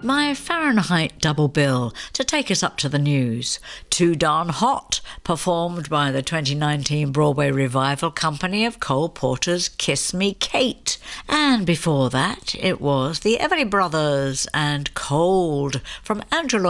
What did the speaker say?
my Fahrenheit double bill to take us up to the news. Too Darn Hot, performed by the 2019 Broadway revival company of Cole Porter's Kiss Me Kate. And before that, it was the Everly Brothers and Cold from Andrew Lloyd